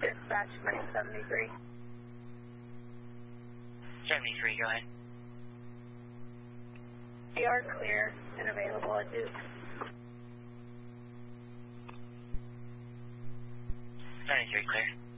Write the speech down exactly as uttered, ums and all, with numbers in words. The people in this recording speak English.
Dispatch nine seventy-three. seventy-three, go ahead. We are clear and available at Duke. seventy-three, clear.